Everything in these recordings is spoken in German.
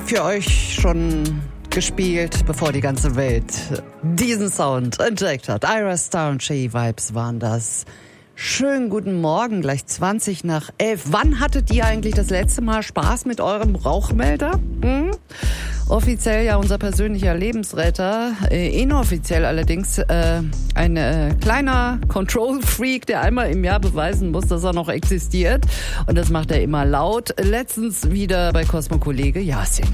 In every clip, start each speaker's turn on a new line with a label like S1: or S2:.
S1: für euch schon gespielt, bevor die ganze Welt diesen Sound entdeckt hat. Ira Star und Shay Vibes waren das. Schönen guten Morgen, gleich 20 nach 11. Wann hattet ihr eigentlich das letzte Mal Spaß mit eurem Rauchmelder? Offiziell ja unser persönlicher Lebensretter, inoffiziell allerdings ein kleiner Control-Freak, der einmal im Jahr beweisen muss, dass er noch existiert. Und das macht er immer laut. Letztens wieder bei Cosmo-Kollege Yasin.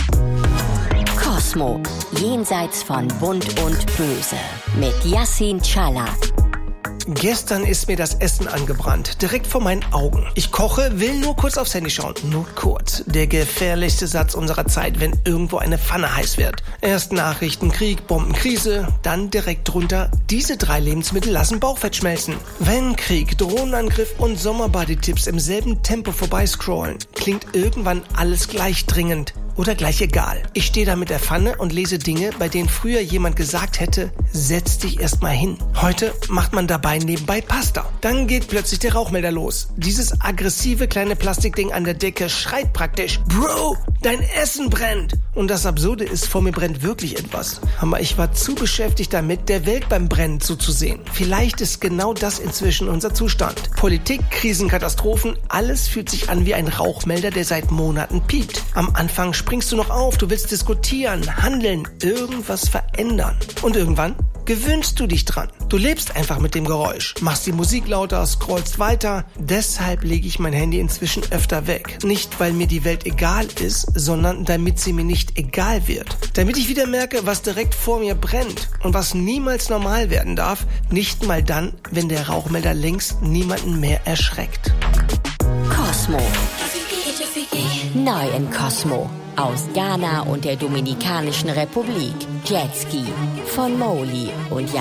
S2: Cosmo, jenseits von Bunt und Böse, mit Yassin Challa.
S3: Gestern ist mir das Essen angebrannt, direkt vor meinen Augen. Ich koche, will nur kurz aufs Handy schauen. Nur kurz. Der gefährlichste Satz unserer Zeit, wenn irgendwo eine Pfanne heiß wird. Erst Nachrichten, Krieg, Bomben, Krise, dann direkt drunter: diese 3 Lebensmittel lassen Bauchfett schmelzen. Wenn Krieg, Drohnenangriff und Sommerbadetipps im selben Tempo vorbeiscrollen, klingt irgendwann alles gleich dringend. Oder gleich egal. Ich stehe da mit der Pfanne und lese Dinge, bei denen früher jemand gesagt hätte, setz dich erst mal hin. Heute macht man dabei nebenbei Pasta. Dann geht plötzlich der Rauchmelder los. Dieses aggressive kleine Plastikding an der Decke schreit praktisch: Bro, dein Essen brennt! Und das Absurde ist, vor mir brennt wirklich etwas. Aber ich war zu beschäftigt damit, der Welt beim Brennen zuzusehen. Vielleicht ist genau das inzwischen unser Zustand. Politik, Krisen, Katastrophen, alles fühlt sich an wie ein Rauchmelder, der seit Monaten piept. Am Anfang springst du noch auf, du willst diskutieren, handeln, irgendwas verändern. Und irgendwann gewöhnst du dich dran. Du lebst einfach mit dem Geräusch, machst die Musik lauter, scrollst weiter. Deshalb lege ich mein Handy inzwischen öfter weg. Nicht, weil mir die Welt egal ist, sondern damit sie mir nicht egal wird. Damit ich wieder merke, was direkt vor mir brennt und was niemals normal werden darf, nicht mal dann, wenn der Rauchmelder längst niemanden mehr erschreckt.
S2: Cosmo. Neu in Cosmo. Aus Ghana und der Dominikanischen Republik. Jetski von Mowgli und